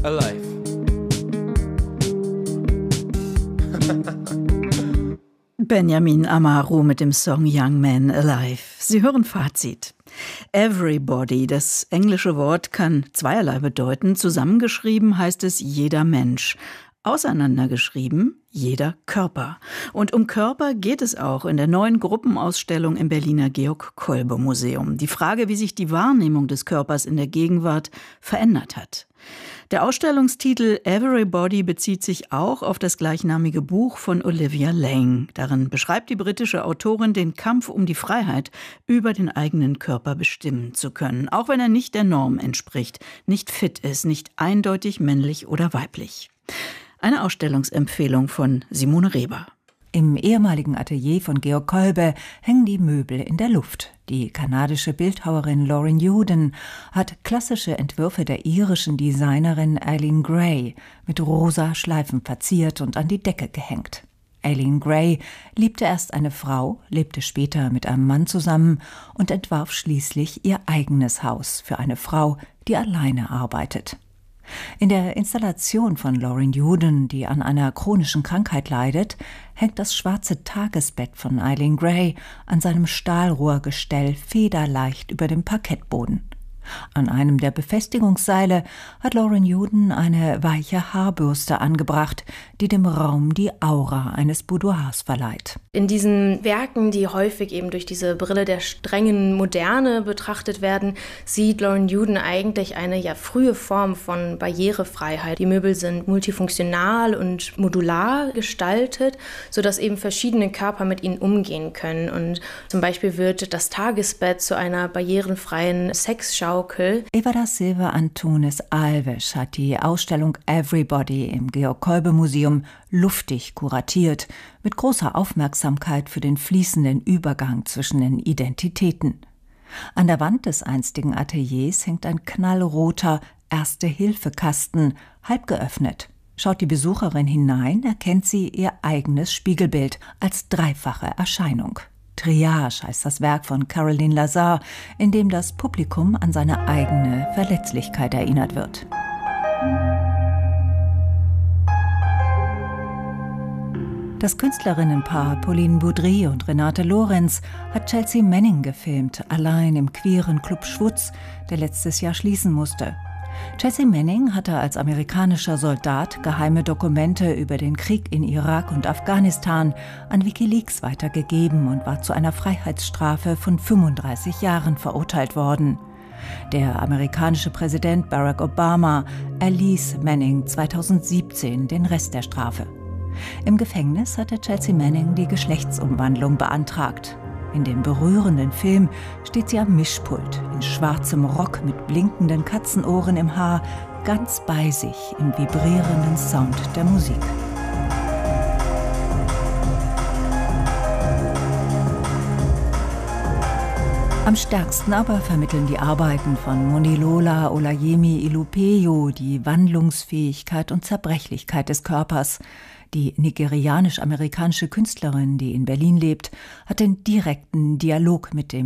alive. Benjamin Amaro mit dem Song Young Man Alive. Sie hören Fazit. Everybody, das englische Wort kann zweierlei bedeuten. Zusammengeschrieben heißt es jeder Mensch. Auseinandergeschrieben jeder Körper. Und um Körper geht es auch in der neuen Gruppenausstellung im Berliner Georg-Kolbe-Museum. Die Frage, wie sich die Wahrnehmung des Körpers in der Gegenwart verändert hat. Der Ausstellungstitel Everybody bezieht sich auch auf das gleichnamige Buch von Olivia Laing. Darin beschreibt die britische Autorin den Kampf um die Freiheit, über den eigenen Körper bestimmen zu können, auch wenn er nicht der Norm entspricht, nicht fit ist, nicht eindeutig männlich oder weiblich. Eine Ausstellungsempfehlung von Simone Reber. Im ehemaligen Atelier von Georg Kolbe hängen die Möbel in der Luft. Die kanadische Bildhauerin Lauren Uden hat klassische Entwürfe der irischen Designerin Eileen Gray mit rosa Schleifen verziert und an die Decke gehängt. Eileen Gray liebte erst eine Frau, lebte später mit einem Mann zusammen und entwarf schließlich ihr eigenes Haus für eine Frau, die alleine arbeitet. In der Installation von Lauren Uden, die an einer chronischen Krankheit leidet, hängt das schwarze Tagesbett von Eileen Gray an seinem Stahlrohrgestell federleicht über dem Parkettboden. An einem der Befestigungsseile hat Lauren Uden eine weiche Haarbürste angebracht, die dem Raum die Aura eines Boudoirs verleiht. In diesen Werken, die häufig eben durch diese Brille der strengen Moderne betrachtet werden, sieht Lauren Uden eigentlich eine frühe Form von Barrierefreiheit. Die Möbel sind multifunktional und modular gestaltet, sodass eben verschiedene Körper mit ihnen umgehen können. Und zum Beispiel wird das Tagesbett zu einer barrierefreien Sexschaukel. Eva da Silva Antunes Alves hat die Ausstellung Everybody im Georg-Kolbe-Museum luftig kuratiert, mit großer Aufmerksamkeit für den fließenden Übergang zwischen den Identitäten. An der Wand des einstigen Ateliers hängt ein knallroter Erste-Hilfe-Kasten, halb geöffnet. Schaut die Besucherin hinein, erkennt sie ihr eigenes Spiegelbild als dreifache Erscheinung. Triage heißt das Werk von Caroline Lazar, in dem das Publikum an seine eigene Verletzlichkeit erinnert wird. Das Künstlerinnenpaar Pauline Boudry und Renate Lorenz hat Chelsea Manning gefilmt, allein im queeren Club Schwutz, der letztes Jahr schließen musste. Chelsea Manning hatte als amerikanischer Soldat geheime Dokumente über den Krieg in Irak und Afghanistan an WikiLeaks weitergegeben und war zu einer Freiheitsstrafe von 35 Jahren verurteilt worden. Der amerikanische Präsident Barack Obama erließ Manning 2017 den Rest der Strafe. Im Gefängnis hatte Chelsea Manning die Geschlechtsumwandlung beantragt. In dem berührenden Film steht sie am Mischpult, in schwarzem Rock mit blinkenden Katzenohren im Haar, ganz bei sich im vibrierenden Sound der Musik. Am stärksten aber vermitteln die Arbeiten von Monilola Olayemi Ilupeyo die Wandlungsfähigkeit und Zerbrechlichkeit des Körpers. Die nigerianisch-amerikanische Künstlerin, die in Berlin lebt, hat den direkten Dialog mit dem